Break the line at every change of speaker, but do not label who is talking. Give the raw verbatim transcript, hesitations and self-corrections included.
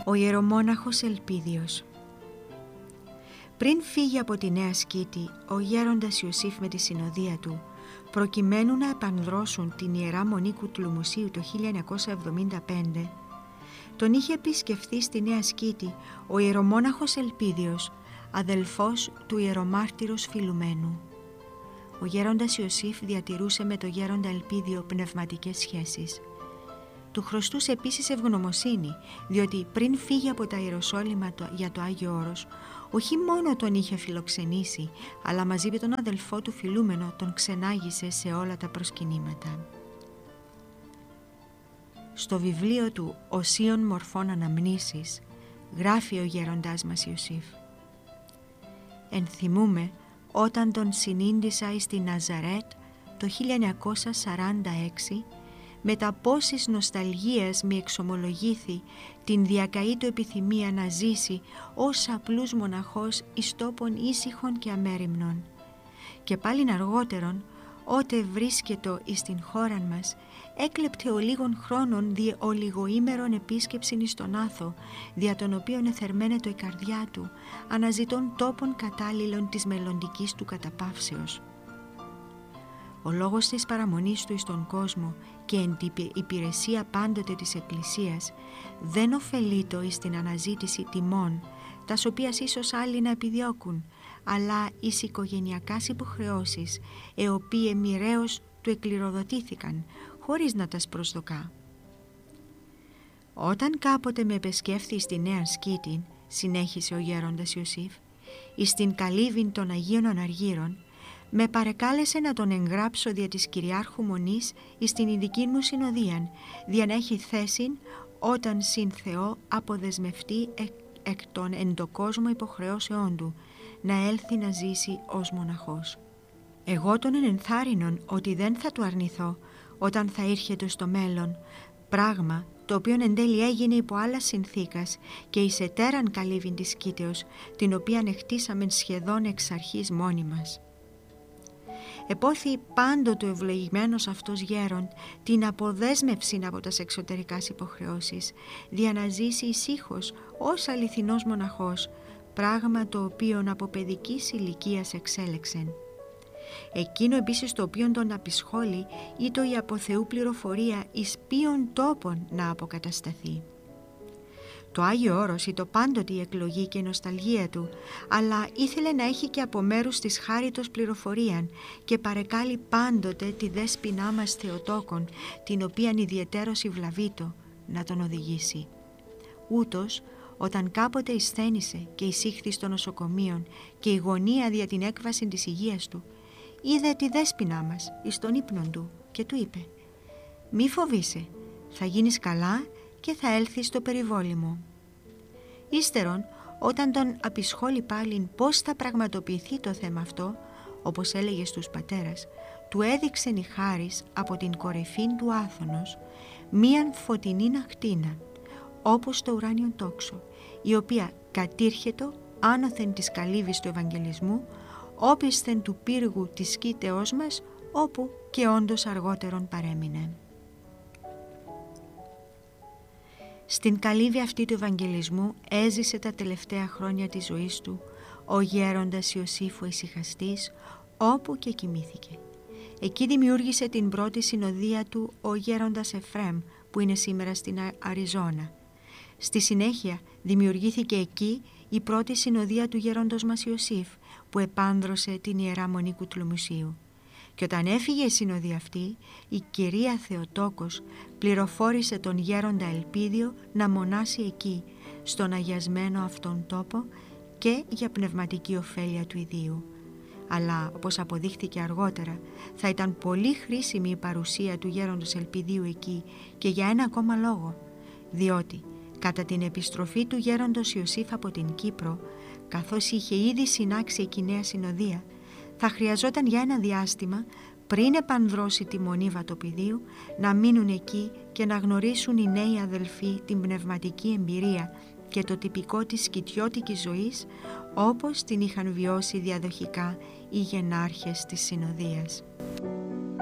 Ο ιερομόναχος Ελπίδιος. Πριν φύγει από τη Νέα Σκήτη, ο γέροντας Ιωσήφ με τη συνοδεία του, προκειμένου να επανδρώσουν την Ιερά Μονή Κουτλουμουσίου το χίλια εννιακόσια εβδομήντα πέντε, τον είχε επισκεφθεί στη Νέα Σκήτη ο ιερομόναχος Ελπίδιος, αδελφός του ιερομάρτυρος Φιλουμένου. Ο γέροντας Ιωσήφ διατηρούσε με το γέροντα Ελπίδιο πνευματικές σχέσεις. Του χρωστούσε επίσης ευγνωμοσύνη, διότι πριν φύγει από τα Ιεροσόλυμα για το Άγιο Όρος, όχι μόνο τον είχε φιλοξενήσει, αλλά μαζί με τον αδελφό του Φιλούμενο τον ξενάγησε σε όλα τα προσκυνήματα. Στο βιβλίο του «Οσίων μορφών αναμνήσεις» γράφει ο γέροντάς μας Ιωσήφ: «Ενθυμούμε όταν τον συνήντησα εις τη Ναζαρέτ το χίλια εννιακόσια σαράντα έξι, μετά πόσης νοσταλγίας μη εξομολογήθη την διακαή του επιθυμία να ζήσει ως απλούς μοναχός εις τόπον ήσυχον και αμέριμνον. Και πάλιν αργότερον, ότε βρίσκετο εις την χώραν μας, έκλεπτε ο λίγων χρόνων δι' ολιγοήμερον επίσκεψην εις τον Άθο, δια τον οποίον εθερμαίνετο η καρδιά του, αναζητών τόπον κατάλληλων της μελλοντικής του καταπαύσεως. Ο λόγος της παραμονής του εις τον κόσμο και εν την υπηρεσία πάντοτε της Εκκλησίας δεν ωφελείτο εις την αναζήτηση τιμών, τας οποίας ίσως άλλοι να επιδιώκουν, αλλά εις οικογενειακάς υποχρεώσεις, οι οποίες μοιραίως του εκληροδοτήθηκαν, χωρίς να τας προσδοκά. Όταν κάποτε με επεσκέφθη στη Νέα Σκήτη, συνέχισε ο γέροντας Ιωσήφ, εις την καλύβην των Αγίων Αναργύρων, με παρεκάλεσε να τον εγγράψω δια της Κυριάρχου Μονής εις την ειδική μου συνοδίαν, δια να έχει θέσιν όταν συν Θεό αποδεσμευτεί εκ, εκ των εντοκόσμων υποχρεώσεών του, να έλθει να ζήσει ως μοναχός. Εγώ τον ενενθάρρυνον ότι δεν θα του αρνηθώ όταν θα ήρχεται στο μέλλον, πράγμα το οποίο εν τέλει έγινε υπό άλλα συνθήκας και εις ετέραν καλύβην της Σκήτεως, την οποία ανεχτήσαμεν σχεδόν εξ αρχής μόνοι μας. Επόθη πάντοτε ο ευλογημένος αυτός γέρον την αποδέσμευση από τας εξωτερικάς υποχρεώσεις, δια να ζήσει ησύχως ως αληθινός μοναχός, πράγμα το οποίον από παιδικής ηλικίας εξέλεξεν. Εκείνο επίσης το οποίον τον απεισχόλει ήτο η από Θεού πληροφορία εις ποιον τόπον να αποκατασταθεί. Το Άγιο Όρος ήτο πάντοτε η εκλογή και η νοσταλγία του, αλλά ήθελε να έχει και από μέρους της χάριτος πληροφορίαν και παρεκάλει πάντοτε τη δέσποινά μας Θεοτόκον, την οποίαν ιδιαιτέρως ευλαβείτο, να τον οδηγήσει. Ούτως, όταν κάποτε εισθένησε και εισήχθη στο νοσοκομείο και η γωνία δια την έκβαση της υγείας του, είδε τη δέσποινά μας εις τον ύπνον του και του είπε: «Μη φοβείσαι, θα γίνεις καλά και θα έλθεις στο περιβόλιμο». Ύστερον, όταν τον απεισχόλει πάλιν πώς θα πραγματοποιηθεί το θέμα αυτό, όπως έλεγε στους πατέρας, του έδειξεν η χάρις από την κορυφήν του Άθωνος μίαν φωτεινήν ακτίνα, όπως το ουράνιον τόξο, η οποία κατήρχετο άνωθεν της καλύβης του Ευαγγελισμού, όπισθεν του πύργου της σκήτεώς μας, όπου και όντως αργότερον παρέμεινε. Στην καλύβη αυτή του Ευαγγελισμού έζησε τα τελευταία χρόνια της ζωής του ο γέροντας Ιωσήφ ο ησυχαστής, όπου και κοιμήθηκε. Εκεί δημιούργησε την πρώτη συνοδεία του ο γέροντας Εφραίμ, που είναι σήμερα στην Αριζόνα. Στη συνέχεια δημιουργήθηκε εκεί η πρώτη συνοδεία του γέροντος μας Ιωσήφ, που επάνδρωσε την Ιερά Μονή Κουτλουμουσίου. Και όταν έφυγε η συνοδεία αυτή, η κυρία Θεοτόκος πληροφόρησε τον γέροντα Ελπίδιο να μονάσει εκεί, στον αγιασμένο αυτόν τόπο, και για πνευματική ωφέλεια του ιδίου. Αλλά, όπως αποδείχθηκε αργότερα, θα ήταν πολύ χρήσιμη η παρουσία του γέροντος Ελπιδίου εκεί και για ένα ακόμα λόγο, διότι κατά την επιστροφή του γέροντος Ιωσήφ από την Κύπρο, καθώς είχε ήδη συνάξει η νέα συνοδεία, θα χρειαζόταν για ένα διάστημα, πριν επανδρώσει τη Μονή Βατοπηδίου, να μείνουν εκεί και να γνωρίσουν οι νέοι αδελφοί την πνευματική εμπειρία και το τυπικό της σκητιώτικης ζωής, όπως την είχαν βιώσει διαδοχικά οι γενάρχες της συνοδείας.